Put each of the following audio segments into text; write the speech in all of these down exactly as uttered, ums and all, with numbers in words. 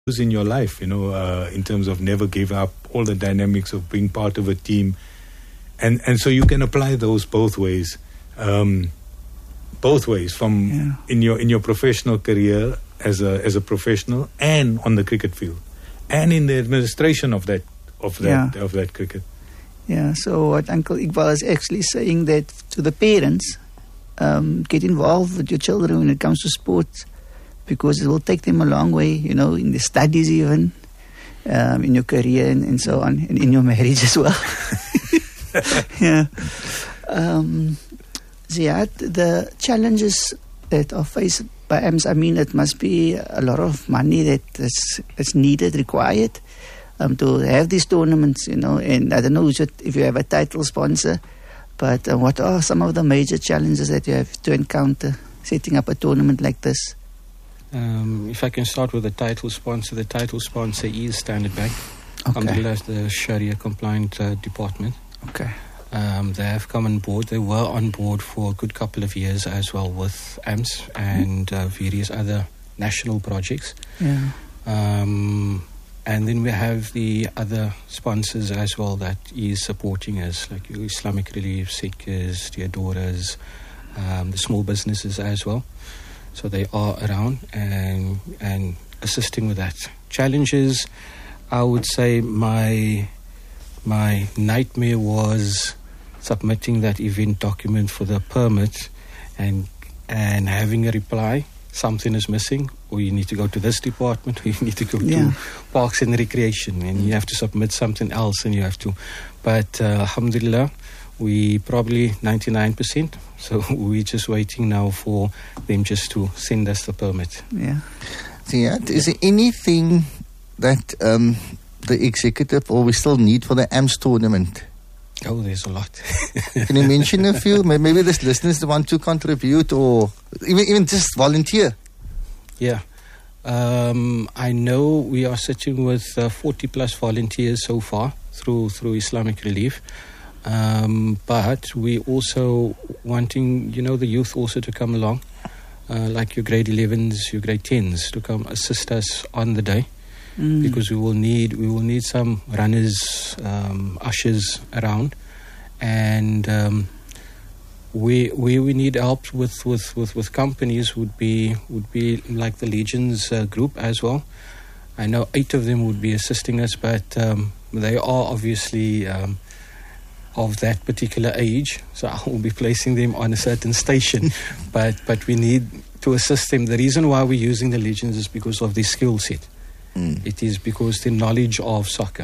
in your life, you know, uh, in terms of never give up, all the dynamics of being part of a team. And and so you can apply those both ways, um, both ways from yeah. in your in your professional career as a as a professional and on the cricket field, and in the administration of that of that yeah. of that cricket. Yeah. So what Uncle Iqbal is actually saying that to the parents, um, get involved with your children when it comes to sports, because it will take them a long way, you know, in the studies even, um, in your career and, and so on, and in your marriage as well. yeah. Um, Ziad, the challenges that are faced by A M S, I mean, it must be a lot of money that is, is needed, required um, to have these tournaments, you know, and I don't know if you have a title sponsor, but uh, what are some of the major challenges that you have to encounter setting up a tournament like this? Um, if I can start with the title sponsor, the title sponsor is Standard Bank. Okay. Alhamdulillah, the Sharia compliant uh, department. Okay. Um, they have come on board. They were on board for a good couple of years as well with A M S and uh, various other national projects. Yeah. Um, and then we have the other sponsors as well that is supporting us, like Islamic Relief, Seekers, Deodoras, um, the small businesses as well. So they are around and and assisting with that. Challenges, I would say my my nightmare was submitting that event document for the permit and and having a reply, something is missing, or you need to go to this department, or you need to go yeah. to Parks and Recreation, and you have to submit something else, and you have to. But uh, alhamdulillah, we probably ninety-nine percent. So we're just waiting now for them just to send us the permit. Yeah. Ziad, is there anything that um, the executive or we still need for the A M S tournament? Oh, there's a lot. Can you mention a few? Maybe the listeners want to contribute or even, even just volunteer. Yeah. Um, I know we are sitting with uh, forty plus volunteers so far through through Islamic Relief. Um, but we also wanting, you know, the youth also to come along, uh, like your grade elevens, your grade tens, to come assist us on the day, mm. because we will need we will need some runners, um, ushers around, and um, we we we need help with, with, with, with companies would be would be like the Legions uh, group as well. I know eight of them would be assisting us, but um, they are obviously. Um, of that particular age, so I will be placing them on a certain station, but but we need to assist them. The reason why we're using the Legends is because of their skill set. Mm. It is because the knowledge of soccer,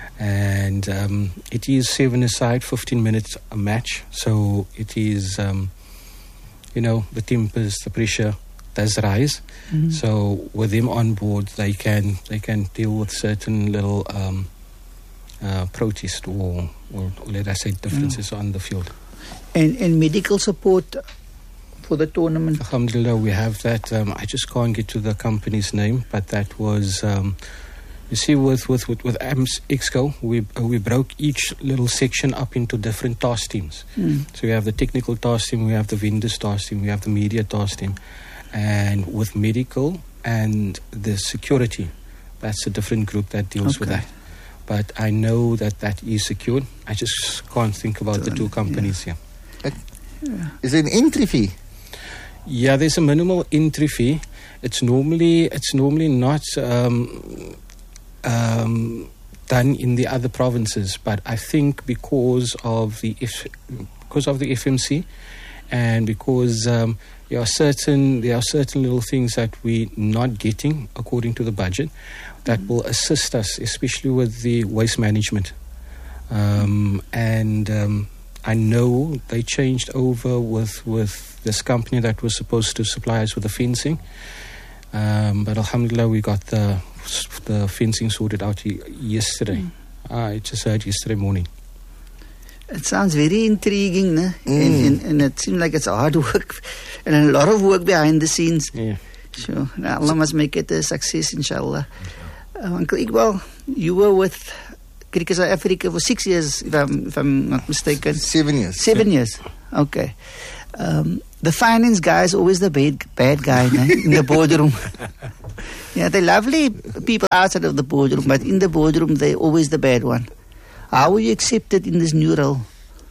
and um, it is seven aside, fifteen minutes a match, so it is, um, you know, the tempers, the pressure does rise. Mm-hmm. So with them on board, they can they can deal with certain little um, uh, protest or, or let us say differences mm. on the field. And and medical support for the tournament? Alhamdulillah, we have that. Um, I just can't get to the company's name, but that was, um, you see, with with with, with A M S Exco, we uh, we broke each little section up into different task teams. Mm. So we have the technical task team, we have the vendors task team, we have the media task team, and with medical and the security, that's a different group that deals okay. with that. But I know that that is secured. I just can't think about the two companies here. Yeah. Yeah. Is it an entry fee? Yeah, there's a minimal entry fee. It's normally it's normally not um, um, done in the other provinces, but I think because of the F, because of the F M C, and because um, there are certain there are certain little things that we're not getting according to the budget, that will assist us, especially with the waste management. Um, and um, I know they changed over with, with this company that was supposed to supply us with the fencing. Um, but alhamdulillah, we got the the fencing sorted out yesterday. Mm. I just heard yesterday morning. It sounds very intriguing, ne? Mm. And, and, and it seems like it's hard work and a lot of work behind the scenes. Yeah. Sure. Now, Allah must make it a success, inshallah. Uh, Uncle Iqbal, you were with Cricket South Africa for six years, if I'm, if I'm not mistaken. Seven years. Seven years. Okay. Um, the finance guy is always the bad, bad guy no? in the boardroom. Yeah, they're lovely people outside of the boardroom, but in the boardroom, they're always the bad one. How were you accepted in this new role?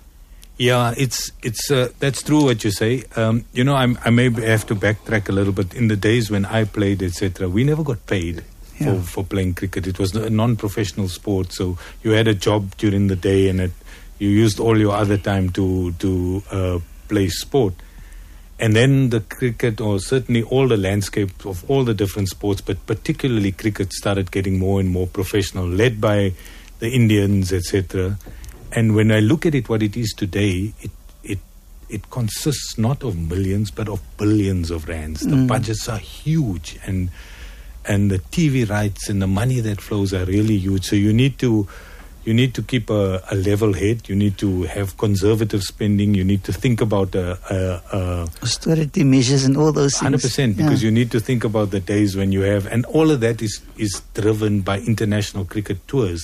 Yeah, it's it's uh, that's true what you say. Um, you know, I'm, I may have to backtrack a little bit. In the days when I played, et cetera, we never got paid yeah. for, for playing cricket. It was a non-professional sport, so you had a job during the day, and it, you used all your other time to to uh, play sport. And then the cricket, or certainly all the landscape of all the different sports, but particularly cricket, started getting more and more professional, led by the Indians, et cetera. And when I look at it, what it is today, it it it consists not of millions, but of billions of rands. The mm. budgets are huge, and and the T V rights and the money that flows are really huge. So you need to you need to keep a, a level head. You need to have conservative spending. You need to think about a, a, a austerity measures and all those things. one hundred percent, because yeah. you need to think about the days when you have, and all of that is is driven by international cricket tours.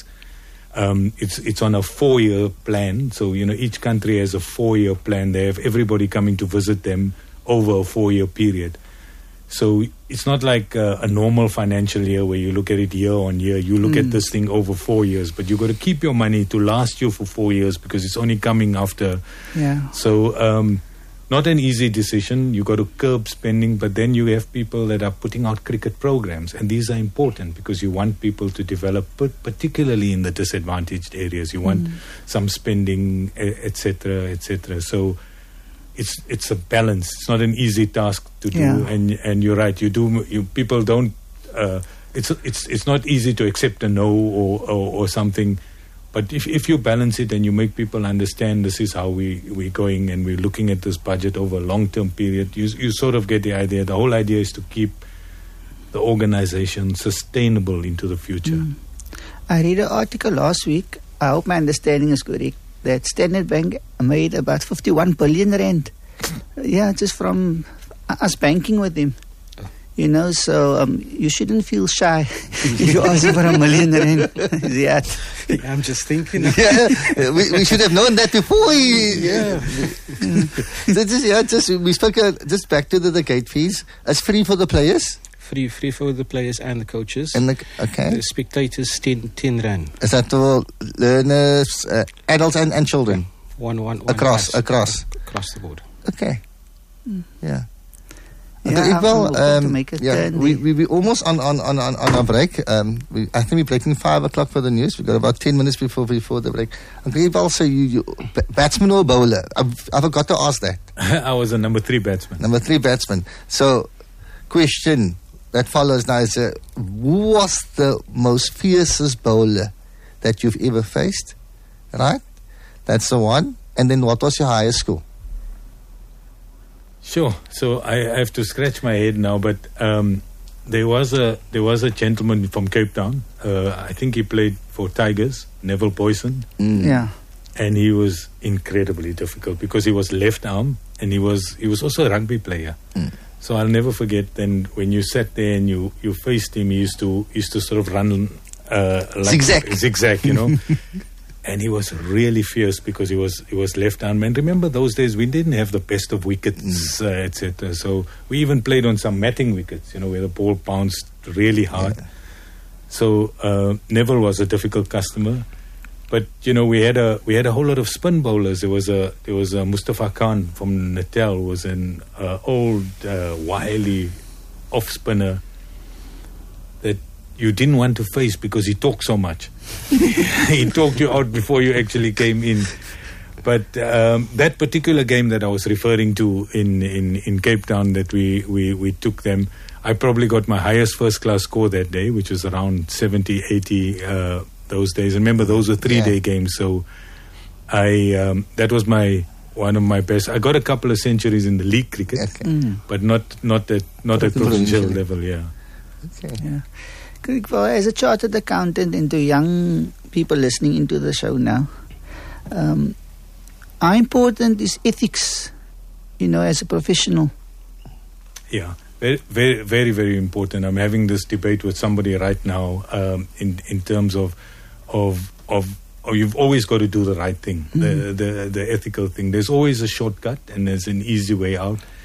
Um, it's it's on a four-year plan, so you know each country has a four-year plan. They have everybody coming to visit them over a four-year period. So it's not like uh, a normal financial year where you look at it year on year. You look mm. at this thing over four years, but you've got to keep your money to last you for four years because it's only coming after. Yeah. So um, not an easy decision. You've got to curb spending, but then you have people that are putting out cricket programs, and these are important because you want people to develop, particularly in the disadvantaged areas. You want mm. some spending, et cetera, et cetera. So it's it's a balance. It's not an easy task to do, yeah. and and you're right. You do. You people don't. Uh, it's it's it's not easy to accept a no or or, or something. But if, if you balance it and you make people understand this is how we, we're going and we're looking at this budget over a long-term period, you, you sort of get the idea. The whole idea is to keep the organization sustainable into the future. Mm. I read an article last week, I hope my understanding is correct, that Standard Bank made about fifty-one billion rand. Yeah, just from us banking with them. You know, so um, you shouldn't feel shy if you're asking for a million rand. Yeah. I'm just thinking. Yeah, we, we should have known that before. We, yeah. So just, yeah, just we spoke uh, just back to the, the gate fees. It's free for the players. Free, free for the players and the coaches. And the okay. The spectators, ten, ten rand. Is that for learners, uh, adults and, and children? Yeah. One, one, one across, across, across the board. Okay. Mm. Yeah. Yeah, well, um, make it yeah, we, we we almost on on on on, on our break. Um, we, I think we're breaking five o'clock for the news. We've got about ten minutes before before the break. Uncle Iqbal, so you, you b- batsman or bowler? I've, I forgot to ask that. I was a number three batsman. Number three batsman. So, question that follows now is: uh, who was the most fiercest bowler that you've ever faced? Right, that's the one. And then, what was your highest score? Sure. So I have to scratch my head now, but um, there was a there was a gentleman from Cape Town. Uh, I think he played for Tigers, Neville Boyson. Mm. Yeah, and he was incredibly difficult because he was left arm and he was he was also a rugby player. Mm. So I'll never forget. Then when you sat there and you, you faced him, he used to used to sort of run uh, like zigzag, zigzag, you know. And he was really fierce because he was he was left arm. And remember those days we didn't have the best of wickets, mm. uh, et cetera. So we even played on some matting wickets, you know, where the ball bounced really hard. Yeah. So uh, Neville was a difficult customer, but you know we had a we had a whole lot of spin bowlers. There was a there was a Mustafa Khan from Natal, who was an uh, old uh, wily off spinner that you didn't want to face because he talked so much. He talked you out before you actually came in. But um, that particular game that I was referring to in, in, in Cape Town that we, we, we took them, I probably got my highest first class score that day, which was around seventy, eighty uh, those days. And remember, those were three-day yeah. games, so I um, that was my one of my best. I got a couple of centuries in the league cricket, okay. mm. but not not at not at provincial level. Yeah. Okay. Yeah. Well, as a chartered accountant and to young people listening into the show now, um, how important is ethics, you know, as a professional? Yeah, very, very, very, very important. I'm having this debate with somebody right now um, in in terms of of of. Oh, you've always got to do the right thing, mm. the, the the ethical thing. There's always a shortcut and there's an easy way out.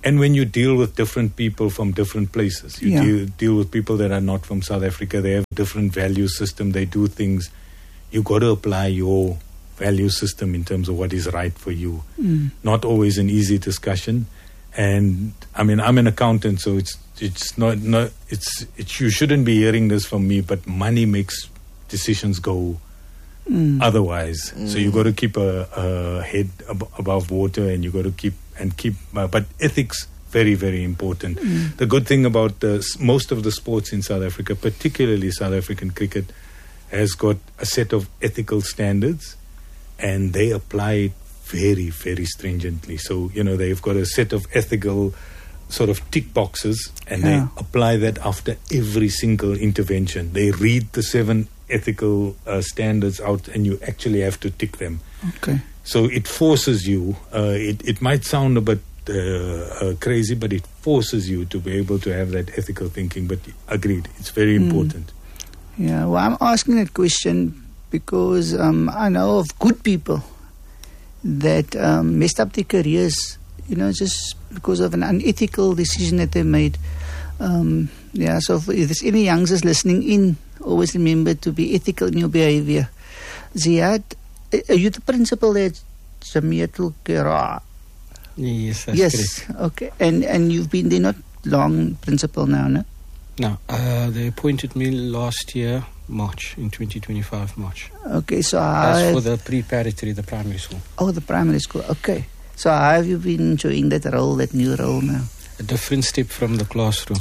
and when you deal with different people from different places, you Yeah. deal, deal with people that are not from South Africa. They have different value system. They do things. You got to apply your value system in terms of what is right for you. Mm. Not always an easy discussion. And I mean, I'm an accountant, so it's it's not not it's it's you shouldn't be hearing this from me. But money makes decisions go Mm. otherwise. So you got to keep a, a head ab- above water, and you got to keep and keep. Uh, but ethics very very important. Mm. The good thing about uh, s- most of the sports in South Africa, particularly South African cricket, has got a set of ethical standards, and they apply it very very stringently. So you know they've got a set of ethical sort of tick boxes, and Yeah. they apply that after every single intervention. They read the seven ethical uh, standards out, and you actually have to tick them. Okay. So it forces you, uh, it, it might sound a bit uh, uh, crazy, but it forces you to be able to have that ethical thinking. But agreed, it's very Mm. important. Yeah, well, I'm asking that question because um, I know of good people that um, messed up their careers, you know, just because of an unethical decision that they made. Um, yeah, so if there's any youngsters listening in, always remember to be ethical in your behavior. Ziad, are you the principal at Jamiatul Qira? Yes, that's Yes, correct. okay. And and you've been there not long, principal now, no? No, uh, they appointed me last year, March, in twenty twenty-five, March. Okay, so As how... for the pre-paritory, the primary school. Oh, the primary school. Okay. So how have you been enjoying that role, that new role now? A different step from the classroom.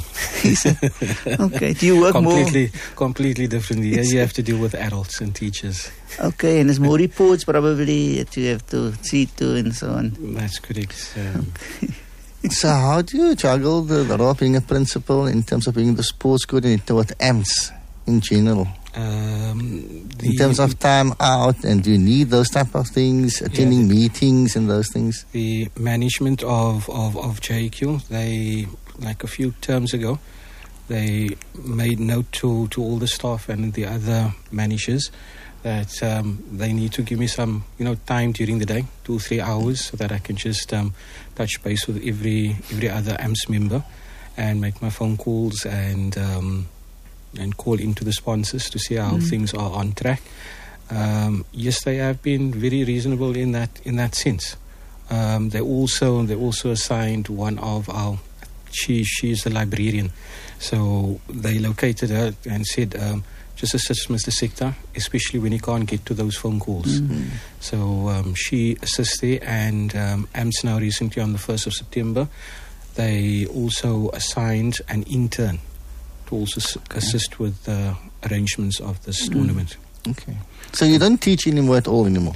Okay. Do you work completely, completely different. Here It's- you have to deal with adults and teachers. more? Okay, and there's more reports probably that you have to see to and so on. That's correct. Um, So how do you juggle the, the role of being a principal in terms of being the sports coordinator with A M S in general? um, the, In terms of time out, and do you need those type of things, attending the- meetings and those things? the management of, of, of J Q, they, like a few terms ago, they made note to, to all the staff and the other managers that um, they need to give me some, you know, time during the day, two, three hours, so that I can just um, touch base with every every other A M S member and make my phone calls and um, and call into the sponsors to see how Mm. things are on track. Um, yes, they have been very reasonable in that in that sense. Um, they also they also assigned one of our she she's a librarian, so they located her and said um, just assist Mister Sekta, especially when he can't get to those phone calls. Mm. So um, she assists there, and um, A M S now recently on the first of September, they also assigned an intern to also s- assist with the arrangements of this Mm. tournament. Okay. So you don't teach anymore at all anymore?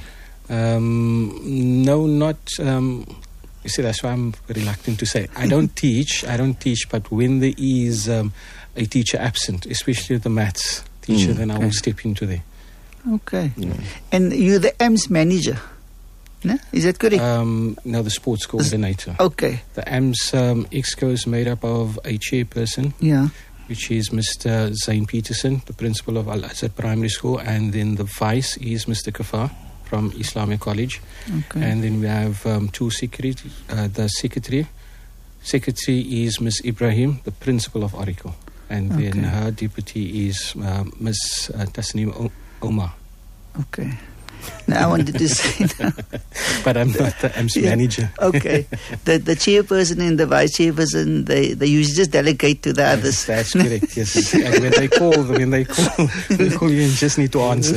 Um, no, not. Um, you see, that's why I'm reluctant to say. I don't teach. I don't teach. But when there is um, a teacher absent, especially the maths teacher, Mm, then I okay. will step into there. Okay. Yeah. And you're the A M S manager, no? Is that correct? Um, now the sports coordinator. Okay. The A M S um, Exco is made up of a chairperson, Yeah. which is Mister Zain Peterson, the principal of Al Azhar Primary School, and then the vice is Mister Kafar from Islamic College, Okay. and then we have um, two secretary. Uh, the secretary, secretary is Miss Ibrahim, the principal of Oracle, and then Okay. her deputy is uh, Miss uh, Tasneem o- Omar. Okay. Now I wanted to say now. But I'm not the A M S Yeah. manager. Okay. The the chairperson and the vice chairperson, they, they usually just delegate to the others. That's correct. Yes, and when they call, when they call, they call you and just need to answer.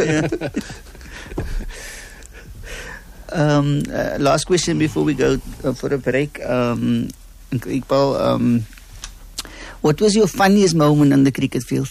Um, uh, last question before we go uh, for a break. Um, Uncle Iqbal, um, what was your funniest moment on the cricket field?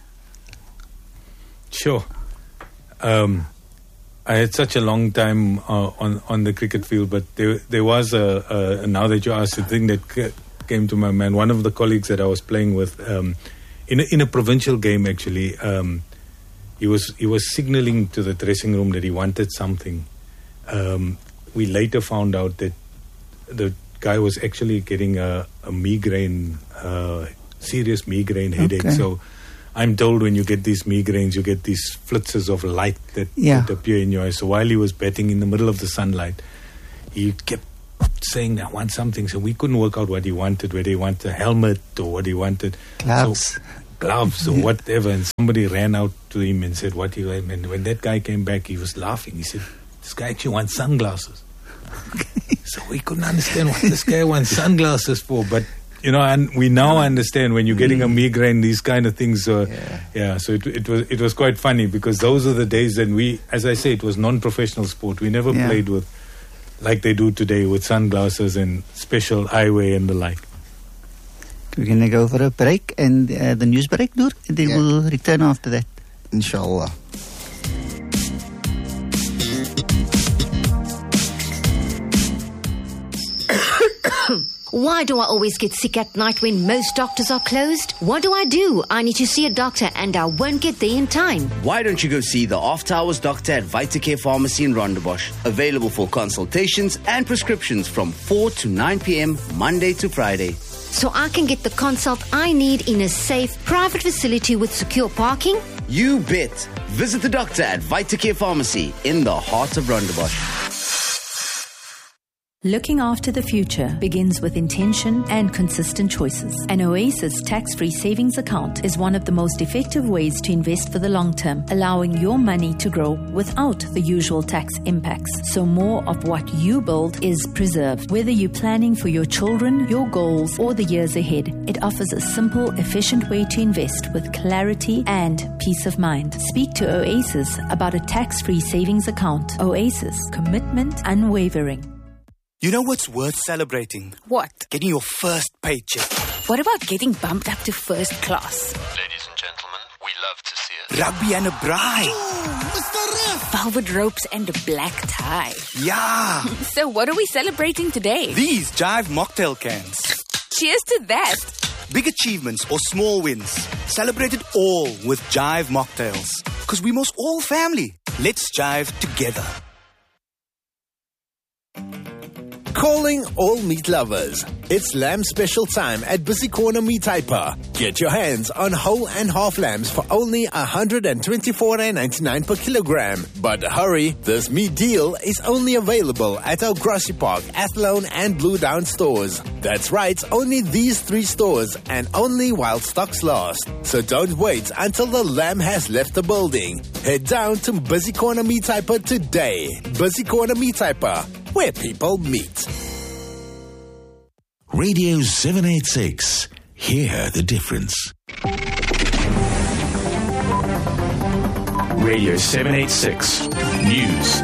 Sure. Um, I had such a long time uh, on on the cricket field, but there there was a, a now that you asked, the thing that c- came to my mind. One of the colleagues that I was playing with um, in a, in a provincial game, actually, um, he was he was signaling to the dressing room that he wanted something. Um, we later found out that the guy was actually getting a, a migraine, uh, serious migraine headache. Okay. So I'm told when you get these migraines, you get these flitzes of light that, Yeah. that appear in your eyes. So while he was batting in the middle of the sunlight, he kept saying, I want something. So we couldn't work out what he wanted, whether he wanted a helmet or what he wanted. Gloves. So, gloves or whatever. And somebody ran out to him and said what he wanted. And when that guy came back, he was laughing. He said, this guy actually wants sunglasses. So we couldn't understand what this guy wants sunglasses for. But, you know, and we now understand when you're getting a migraine, these kind of things. Uh, yeah. yeah, so it, it was it was quite funny because those are the days that we, as I say, it was non-professional sport. We never yeah. played with, like they do today, with sunglasses and special eyewear and the like. We're going to go for a break and uh, the news break, Noor, and then yeah. we'll return after that. Inshallah. Why do I always get sick at night when most doctors are closed? What do I do? I need to see a doctor and I won't get there in time. Why don't you go see the After Hours doctor at Vitacare Pharmacy in Rondebosch? Available for consultations and prescriptions from four to nine p.m. Monday to Friday. So I can get the consult I need in a safe, private facility with secure parking? You bet. Visit the doctor at Vitacare Pharmacy in the heart of Rondebosch. Looking after the future begins with intention and consistent choices. An Oasis tax-free savings account is one of the most effective ways to invest for the long term, allowing your money to grow without the usual tax impacts. So more of what you build is preserved. Whether you're planning for your children, your goals, or the years ahead, it offers a simple, efficient way to invest with clarity and peace of mind. Speak to Oasis about a tax-free savings account. Oasis, commitment unwavering. You know what's worth celebrating? What? Getting your first paycheck. What about getting bumped up to first class? Ladies and gentlemen, we love to see it. Rugby and a braai. Ooh, Mister Ref. Velvet ropes and a black tie. Yeah. So what are we celebrating today? These Jive mocktail cans. Cheers to that. Big achievements or small wins. Celebrate it all with Jive mocktails. Because we must all family. Let's jive together. Calling all meat lovers. It's lamb special time at Busy Corner Meat Hyper. Get your hands on whole and half lambs for only one hundred twenty-four rand ninety-nine per kilogram. But hurry, this meat deal is only available at our Grassy Park, Athlone and Blue Down stores. That's right, only these three stores and only while stocks last. So don't wait until the lamb has left the building. Head down to Busy Corner Meat Hyper today. Busy Corner Meat Hyper, where people meet. Radio seven eighty-six. Hear the difference. Radio seven eighty-six. News.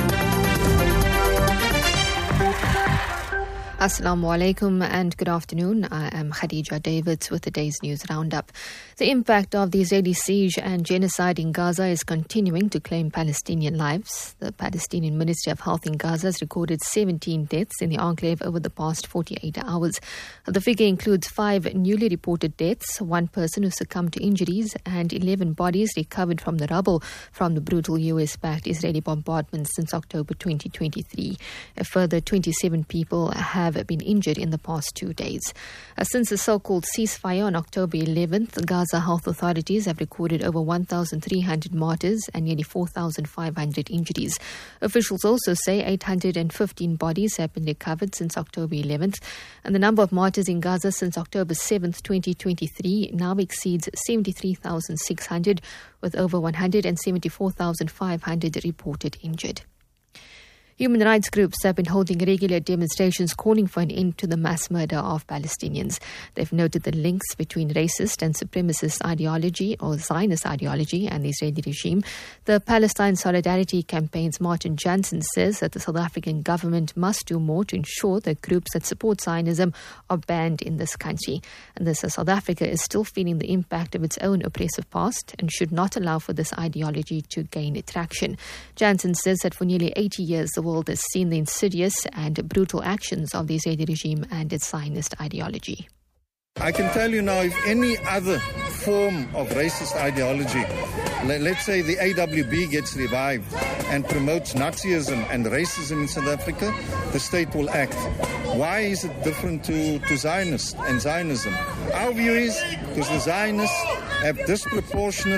Assalamu alaikum and good afternoon. I am Khadija Davids with today's news roundup. The impact of the Israeli siege and genocide in Gaza is continuing to claim Palestinian lives. The Palestinian Ministry of Health in Gaza has recorded seventeen deaths in the enclave over the past forty-eight hours. The figure includes five newly reported deaths, one person who succumbed to injuries, and eleven bodies recovered from the rubble from the brutal U S-backed Israeli bombardments since October twenty twenty-three. A further twenty-seven people have been injured in the past two days. Uh, since the so-called ceasefire on October eleventh, Gaza health authorities have recorded over one thousand three hundred martyrs and nearly four thousand five hundred injuries. Officials also say eight hundred fifteen bodies have been recovered since October eleventh, and the number of martyrs in Gaza since October seventh, twenty twenty-three now exceeds seventy-three thousand six hundred, with over one hundred seventy-four thousand five hundred reported injured. Human rights groups have been holding regular demonstrations calling for an end to the mass murder of Palestinians. They've noted the links between racist and supremacist ideology or Zionist ideology and the Israeli regime. The Palestine Solidarity Campaign's Martin Jansen says that the South African government must do more to ensure that groups that support Zionism are banned in this country. And this as South Africa is still feeling the impact of its own oppressive past and should not allow for this ideology to gain traction. Jansen says that for nearly eighty years, the world has seen the insidious and brutal actions of the Israeli regime and its Zionist ideology. I can tell you now, if any other form of racist ideology, let's say the A W B gets revived and promotes Nazism and racism in South Africa, the state will act. Why is it different to, to Zionists and Zionism? Our view is because the Zionists have disproportionate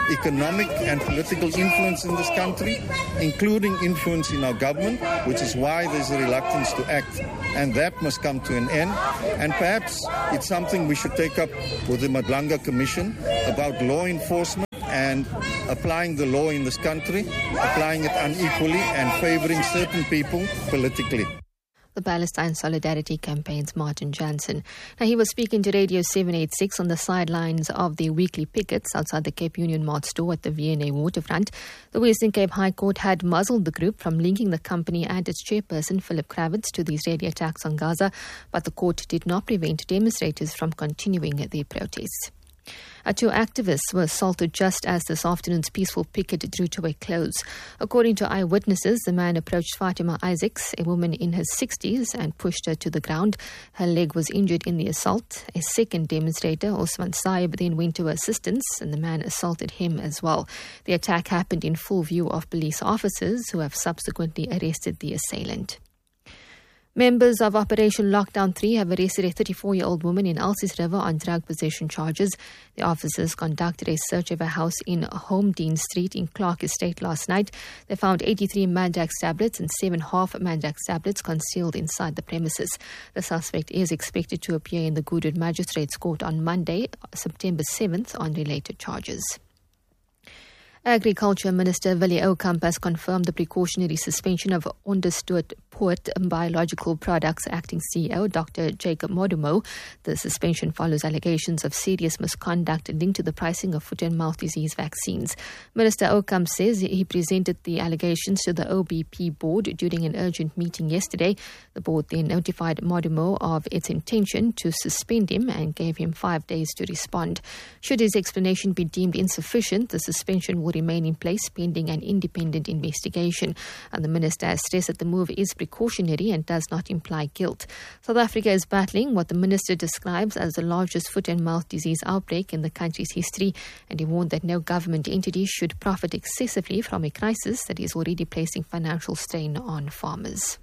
economic and political influence in this country, including influence in our government, which is why there's a reluctance to act. And that must come to an end. And perhaps it's something we should take up with the Madlanga Commission about law enforcement and applying the law in this country, applying it unequally and favoring certain people politically. The Palestine Solidarity Campaign's Martin Jansen. Now, he was speaking to Radio seven eighty-six on the sidelines of the weekly pickets outside the Cape Union Mart store at the V and A waterfront. The Western Cape High Court had muzzled the group from linking the company and its chairperson, Philip Kravitz, to the Israeli attacks on Gaza, but the court did not prevent demonstrators from continuing their protests. Uh, two activists were assaulted just as this afternoon's peaceful picket drew to a close. According to eyewitnesses, the man approached Fatima Isaacs, a woman in her sixties, and pushed her to the ground. Her leg was injured in the assault. A second demonstrator, Osman Saib, then went to her assistance, and the man assaulted him as well. The attack happened in full view of police officers, who have subsequently arrested the assailant. Members of Operation Lockdown three have arrested a thirty-four-year-old woman in Elsies River on drug possession charges. The officers conducted a search of a house in Holmdene Street in Clark Estate last night. They found eighty-three Mandrax tablets and seven half Mandrax tablets concealed inside the premises. The suspect is expected to appear in the Goodwood Magistrates Court on Monday, September seventh, on related charges. Agriculture Minister Willie Oukamp has confirmed the precautionary suspension of Onderstepoort Biological Products Acting C E O Doctor Jacob Modumo. The suspension follows allegations of serious misconduct linked to the pricing of foot and mouth disease vaccines. Minister Oukamp says he presented the allegations to the O B P board during an urgent meeting yesterday. The board then notified Modumo of its intention to suspend him and gave him five days to respond. Should his explanation be deemed insufficient, the suspension will remain in place pending an independent investigation. And the minister has stressed that the move is precautionary and does not imply guilt. South Africa is battling what the minister describes as the largest foot and mouth disease outbreak in the country's history, and he warned that no government entity should profit excessively from a crisis that is already placing financial strain on farmers.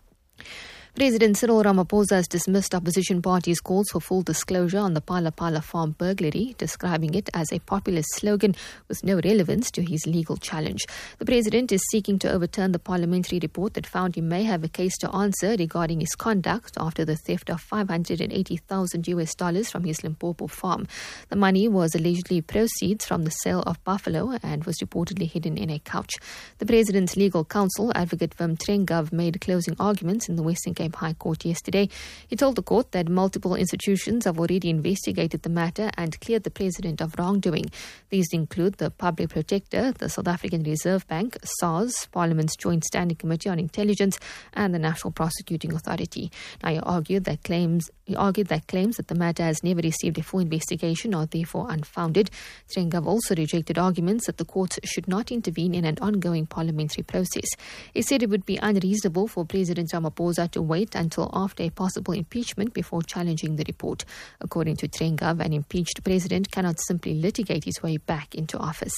President Cyril Ramaphosa has dismissed opposition parties' calls for full disclosure on the Pala Pala farm burglary, describing it as a populist slogan with no relevance to his legal challenge. The president is seeking to overturn the parliamentary report that found he may have a case to answer regarding his conduct after the theft of five hundred eighty thousand U S dollars from his Limpopo farm. The money was allegedly proceeds from the sale of buffalo and was reportedly hidden in a couch. The president's legal counsel, Advocate Wim Trengove, made closing arguments in the Western Cape High Court yesterday. He told the court that multiple institutions have already investigated the matter and cleared the president of wrongdoing. These include the Public Protector, the South African Reserve Bank, SARS, Parliament's Joint Standing Committee on Intelligence, and the National Prosecuting Authority. Now, he argued that claims he argued that claims that the matter has never received a full investigation are therefore unfounded. Trengove also rejected arguments that the courts should not intervene in an ongoing parliamentary process. He said it would be unreasonable for President Ramaphosa to wait until after a possible impeachment before challenging the report. According to Trengove, an impeached president cannot simply litigate his way back into office.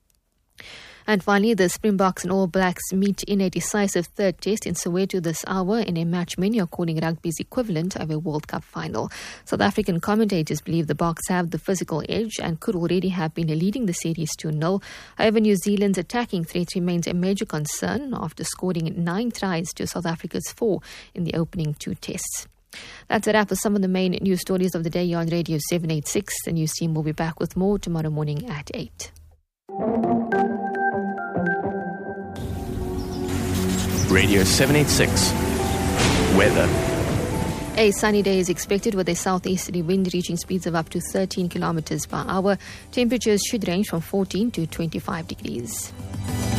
And finally, the Springboks and All Blacks meet in a decisive third test in Soweto this hour in a match many are calling rugby's equivalent of a World Cup final. South African commentators believe the Boks have the physical edge and could already have been leading the series two nil. However, New Zealand's attacking threat remains a major concern after scoring nine tries to South Africa's four in the opening two tests. That's a wrap for some of the main news stories of the day on Radio seven eighty-six. The news team will be back with more tomorrow morning at eight. Radio seven eighty-six. Weather. A sunny day is expected with a southeasterly wind reaching speeds of up to thirteen kilometers per hour. Temperatures should range from fourteen to twenty-five degrees.